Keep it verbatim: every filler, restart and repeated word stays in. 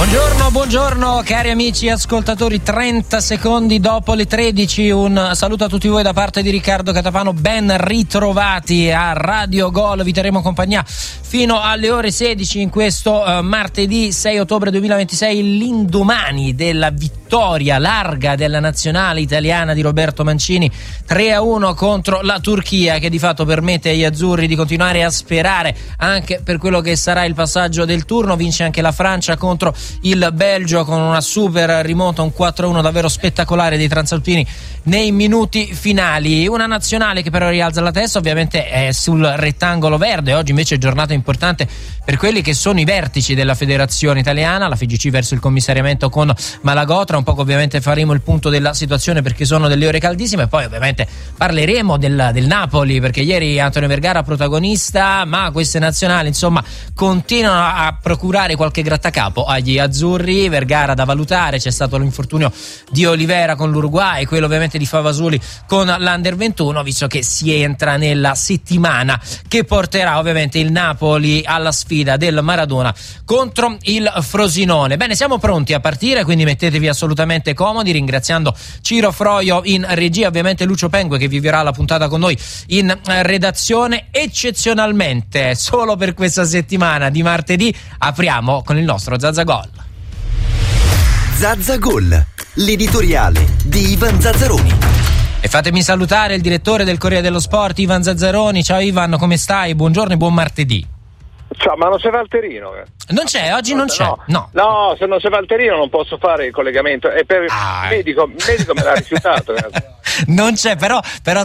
Buongiorno, buongiorno cari amici ascoltatori, trenta secondi dopo le tredici, un saluto a tutti voi da parte di Riccardo Catapano, ben ritrovati a Radio Gol, vi terremo compagnia fino alle ore sedici in questo uh, martedì sei ottobre duemilaventisei, l'indomani della vittoria larga della nazionale italiana di Roberto Mancini, tre a uno contro la Turchia, che di fatto permette agli azzurri di continuare a sperare anche per quello che sarà il passaggio del turno. Vince anche la Francia contro il Belgio con una super rimonta, un quattro a uno davvero spettacolare dei transalpini nei minuti finali. Una nazionale che però rialza la testa, ovviamente è sul rettangolo verde. Oggi invece è giornata importante per quelli che sono i vertici della federazione italiana, la F I G C verso il commissariamento con Malagotra. Un po' ovviamente faremo il punto della situazione perché sono delle ore caldissime, e poi ovviamente parleremo del, del Napoli, perché ieri Antonio Vergara protagonista, ma queste nazionali insomma continuano a procurare qualche grattacapo agli azzurri. Vergara da valutare, c'è stato l'infortunio di Olivera con l'Uruguay, quello ovviamente di Favasuli con l'Under ventuno, visto che si entra nella settimana che porterà ovviamente il Napoli alla sfida del Maradona contro il Frosinone. Bene, siamo pronti a partire, quindi mettetevi assolutamente comodi, ringraziando Ciro Froio in regia, ovviamente Lucio Pengue che vivrà la puntata con noi in redazione. Eccezionalmente solo per questa settimana di martedì apriamo con il nostro Zazzagol. Zazzagol, l'editoriale di Ivan Zazzaroni. E fatemi salutare il direttore del Corriere dello Sport, Ivan Zazzaroni. Ciao Ivan, come stai? Buongiorno e buon martedì. Ciao, ma non c'è Valterino? Eh? Non c'è, oggi non c'è. No, no. no, se non c'è Valterino non posso fare il collegamento. E per ah, il medico, il medico me l'ha rifiutato. Non c'è, però, però